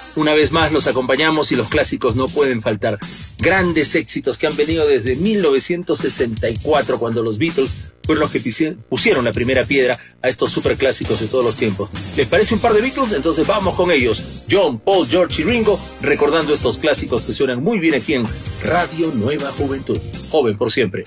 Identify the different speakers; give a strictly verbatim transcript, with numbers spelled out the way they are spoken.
Speaker 1: Una vez más los acompañamos y los clásicos no pueden faltar. Grandes éxitos que han venido desde mil novecientos sesenta y cuatro, cuando los Beatles fueron los que pusieron la primera piedra a estos superclásicos de todos los tiempos. ¿Les parece un par de Beatles? Entonces vamos con ellos. John, Paul, George y Ringo, recordando estos clásicos que suenan muy bien aquí en Radio Nueva Juventud. Joven por siempre.